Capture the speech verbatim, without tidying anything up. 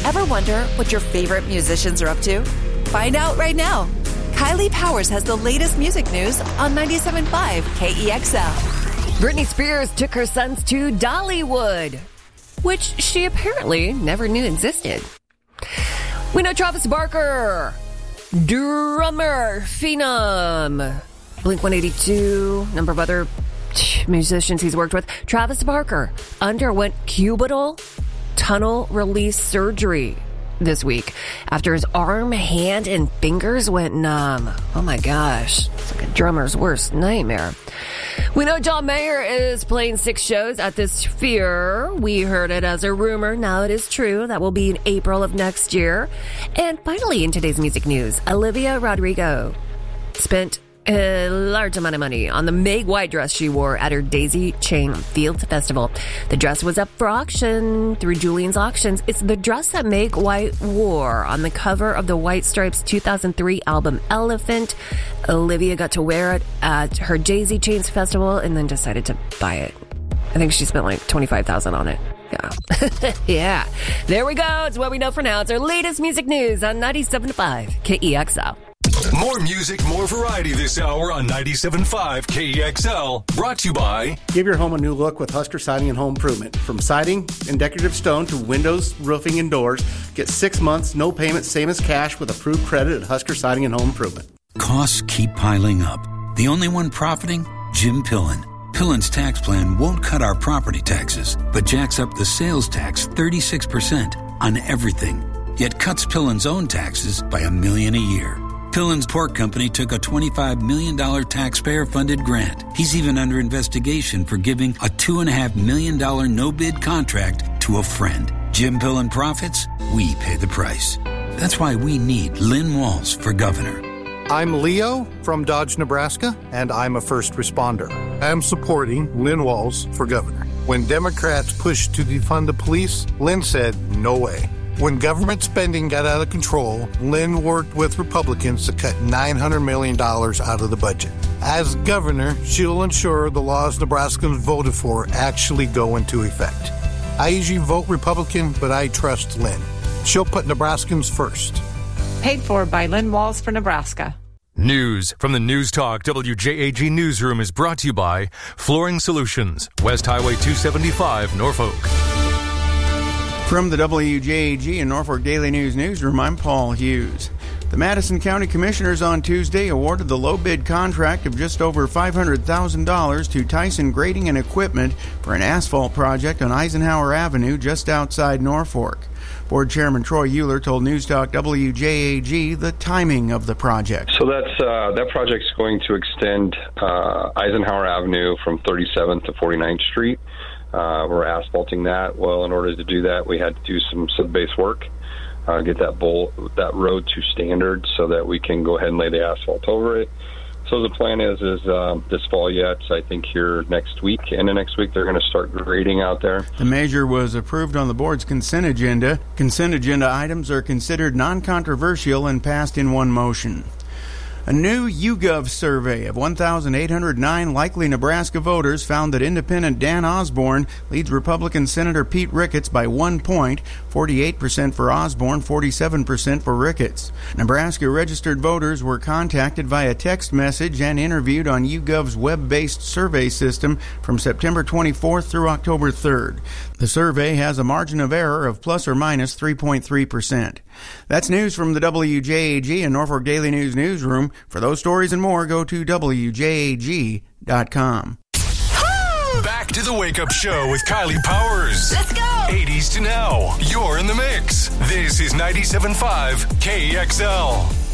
Ever wonder what your favorite musicians are up to? Find out right now. Kylie Powers has the latest music news on ninety-seven point five K E X L. Britney Spears took her sons to Dollywood, which she apparently never knew existed. We know Travis Barker, drummer, phenom, Blink one eighty-two, number of other musicians he's worked with. Travis Barker underwent cubital tunnel release surgery this week after his arm, hand, and fingers went numb. Oh my gosh. It's like a drummer's worst nightmare. We know John Mayer is playing six shows at the Sphere. We heard it as a rumor. Now it is true. That will be in April of next year. And finally, in today's music news, Olivia Rodrigo spent a large amount of money on the Meg White dress she wore at her Daisy Chain Fields Festival. The dress was up for auction through Julian's Auctions. It's the dress that Meg White wore on the cover of the White Stripes two thousand three album Elephant. Olivia got to wear it at her Daisy Chains Festival and then decided to buy it. I think she spent like twenty-five thousand dollars on it. Yeah. Yeah. There we go. It's what we know for now. It's our latest music news on ninety-seven point five K E X L. More music, more variety this hour on ninety-seven point five K E X L. Brought to you by... Give your home a new look with Husker Siding and Home Improvement. From siding and decorative stone to windows, roofing, and doors, get six months, no payment, same as cash with approved credit at Husker Siding and Home Improvement. Costs keep piling up. The only one profiting? Jim Pillen. Pillen's tax plan won't cut our property taxes, but jacks up the sales tax thirty-six percent on everything, yet cuts Pillen's own taxes by a million a year. Pillen's Pork Company took a twenty-five million dollars taxpayer-funded grant. He's even under investigation for giving a two point five million dollars no-bid contract to a friend. Jim Pillen profits, we pay the price. That's why we need Lynn Walls for governor. I'm Leo from Dodge, Nebraska, and I'm a first responder. I'm supporting Lynn Walls for governor. When Democrats pushed to defund the police, Lynn said, no way. When government spending got out of control, Lynn worked with Republicans to cut nine hundred million dollars out of the budget. As governor, she'll ensure the laws Nebraskans voted for actually go into effect. I usually vote Republican, but I trust Lynn. She'll put Nebraskans first. Paid for by Lynn Walls for Nebraska. News from the News Talk W J A G Newsroom is brought to you by Flooring Solutions, West Highway two seventy-five, Norfolk. From the W J A G and Norfolk Daily News Newsroom, I'm Paul Hughes. The Madison County Commissioners on Tuesday awarded the low-bid contract of just over five hundred thousand dollars to Tyson Grading and Equipment for an asphalt project on Eisenhower Avenue just outside Norfolk. Board Chairman Troy Euler told News Talk W J A G the timing of the project. So that's uh, that project's going to extend uh, Eisenhower Avenue from thirty-seventh to forty-ninth Street. Uh, we're asphalting that. Well, in order to do that, we had to do some sub-base work, uh, get that bowl, that road to standard so that we can go ahead and lay the asphalt over it. So the plan is, is uh, this fall yet, I think here next week, and the next week they're going to start grading out there. The measure was approved on the board's consent agenda. Consent agenda items are considered non-controversial and passed in one motion. A new YouGov survey of one thousand eight hundred nine likely Nebraska voters found that independent Dan Osborne leads Republican Senator Pete Ricketts by one point, forty-eight percent for Osborne, forty-seven percent for Ricketts. Nebraska registered voters were contacted via text message and interviewed on YouGov's web-based survey system from September twenty-fourth through October third. The survey has a margin of error of plus or minus three point three percent. That's news from the W J A G and Norfolk Daily News Newsroom. For those stories and more, go to W J A G dot com. Back to the Wake Up Show with Kylie Powers. Let's go! eighties to now. You're in the mix. This is ninety-seven point five K E X L.